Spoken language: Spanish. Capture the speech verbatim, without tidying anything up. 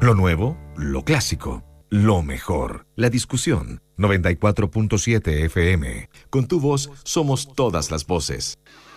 Lo nuevo, lo clásico, lo mejor. La discusión. noventa y cuatro punto siete F M. Con tu voz somos todas las voces.